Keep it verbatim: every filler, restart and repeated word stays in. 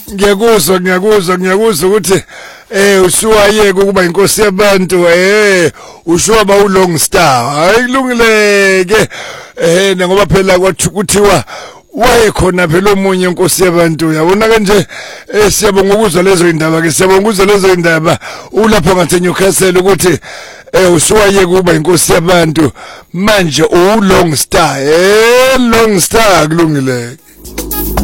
ngiyakuzwa ngiyakuzwa ngiyakuzwa ukuthi eh usuwayeke ukuba inkosi yabantu eh ushuba uLong Star hayi kulungileke eh ngoba phela kwathiwa wayekhona phela omunye inkosi yabantu yabona kanje eh siyabonga ukuzwa lezo indaba ke siyabonga ukuzwa lezo indaba ulapho ngathi Newcastle ukuthi eh usuwayeke ukuba inkosi yabantu manje uLong Star eh Long Star kulungileke.